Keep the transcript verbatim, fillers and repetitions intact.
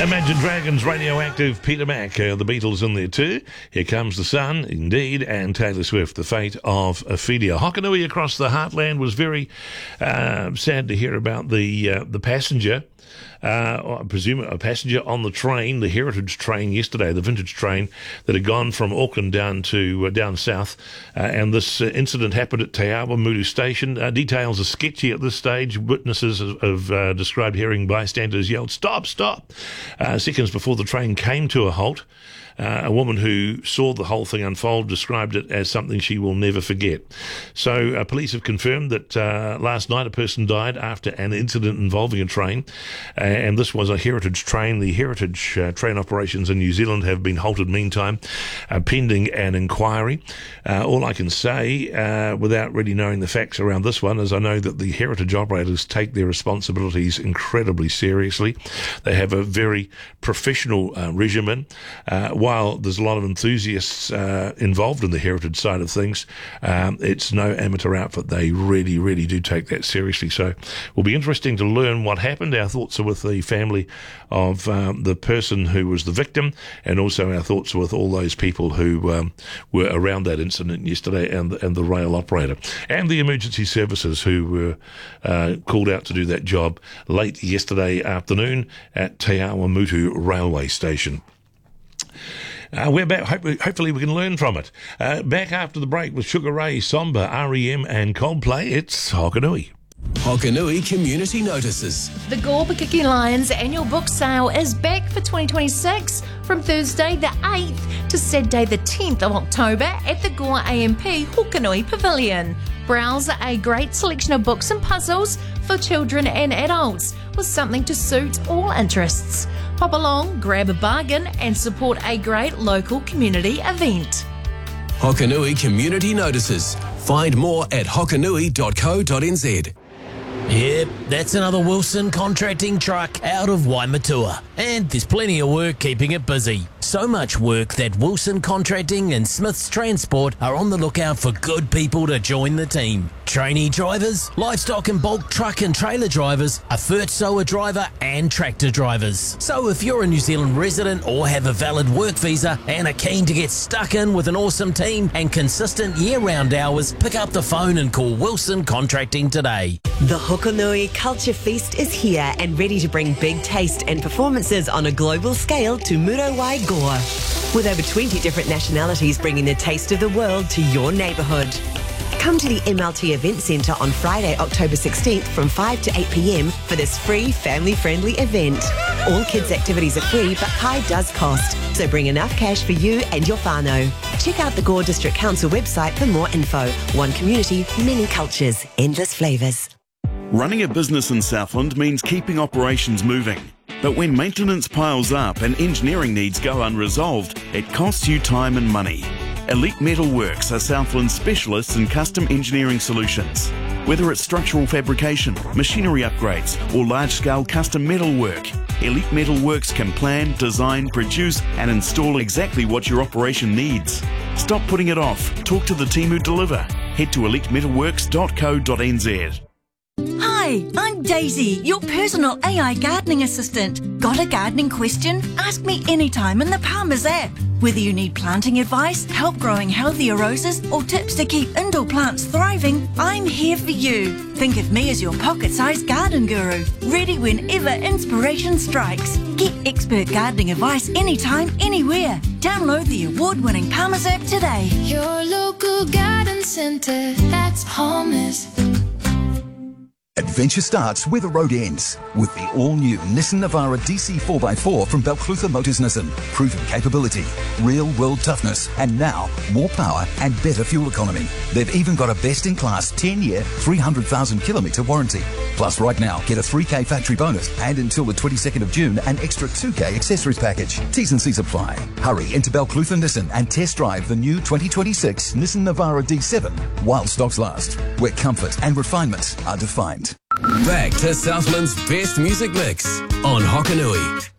Imagine Dragons, Radioactive, Peter Mac, uh, the Beatles in there too. Here Comes the Sun, indeed, and Taylor Swift, The Fate of Ophelia. Hokanui across the heartland was very uh, sad to hear about the uh, the passenger. Uh, I presume a passenger on the train, the Heritage train yesterday, the vintage train that had gone from Auckland down to uh, down south, uh, and this uh, incident happened at Te Awa Mutu Station. Uh, details are sketchy at this stage. Witnesses have uh, described hearing bystanders yelled, "Stop, stop!" Uh, seconds before the train came to a halt. Uh, a woman who saw the whole thing unfold described it as something she will never forget. So uh, police have confirmed that uh, last night a person died after an incident involving a train, uh, and this was a Heritage train. The Heritage uh, train operations in New Zealand have been halted meantime, uh, pending an inquiry. Uh, all I can say, uh, without really knowing the facts around this one, is I know that the Heritage operators take their responsibilities incredibly seriously. They have a very professional uh, regimen. Uh, While there's a lot of enthusiasts uh, involved in the Heritage side of things, um, it's no amateur outfit. They really, really do take that seriously. So it will be interesting to learn what happened. Our thoughts are with the family of um, the person who was the victim, and also our thoughts are with all those people who um, were around that incident yesterday, and, and the rail operator, and the emergency services who were uh, called out to do that job late yesterday afternoon at Te Awa Mutu railway station. Uh, we're back. Hopefully, hopefully we can learn from it. Uh, back after the break with Sugar Ray, Somber, R E M and Coldplay, it's Hokanui. Hokanui Community Notices. The Gawpakiki Lions annual book sale is back for twenty twenty-six from Thursday the eighth to Saturday the tenth of October at the Gore A M P Hokanui Pavilion. Browse a great selection of books and puzzles for children and adults with something to suit all interests. Pop along, grab a bargain and support a great local community event. Hokanui Community Notices. Find more at hokanui dot co dot n z. Yep, that's another Wilson Contracting truck out of Waimatua. And there's plenty of work keeping it busy. So much work that Wilson Contracting and Smith's Transport are on the lookout for good people to join the team. Trainee drivers, livestock and bulk truck and trailer drivers, a Furtsoa driver and tractor drivers. So if you're a New Zealand resident or have a valid work visa and are keen to get stuck in with an awesome team and consistent year-round hours, pick up the phone and call Wilson Contracting today. The Hokanui Culture Feast is here and ready to bring big taste and performances on a global scale to Murowai Gore. With over twenty different nationalities bringing the taste of the world to your neighbourhood. Come to the M L T Event Centre on Friday, October sixteenth from five to eight p m for this free family-friendly event. All kids' activities are free, but Kai does cost, so bring enough cash for you and your whānau. Check out the Gore District Council website for more info. One community, many cultures, endless flavours. Running a business in Southland means keeping operations moving. But when maintenance piles up and engineering needs go unresolved, it costs you time and money. Elite Metalworks are Southland's specialists in custom engineering solutions. Whether it's structural fabrication, machinery upgrades, or large-scale custom metalwork, Elite Metalworks can plan, design, produce, and install exactly what your operation needs. Stop putting it off. Talk to the team who deliver. Head to elite metalworks dot co dot n z. Hi, I'm Daisy, your personal A I gardening assistant. Got a gardening question? Ask me anytime in the Palmer's app. Whether you need planting advice, help growing healthier roses, or tips to keep indoor plants thriving, I'm here for you. Think of me as your pocket-sized garden guru, ready whenever inspiration strikes. Get expert gardening advice anytime, anywhere. Download the award-winning Palmer's app today. Your local garden centre, that's Palmer's. Adventure starts where the road ends with the all-new Nissan Navara D C four by four from Belclutha Motors Nissan. Proven capability, real-world toughness, and now more power and better fuel economy. They've even got a best-in-class ten-year, three hundred thousand kilometre warranty. Plus, right now, get a three K factory bonus and until the twenty-second of June, an extra two K accessories package. T's and C's apply. Hurry into Belclutha Nissan and test drive the new twenty twenty-six Nissan Navara D seven while stocks last, where comfort and refinement are defined. Back to Southland's best music mix on Hokanui.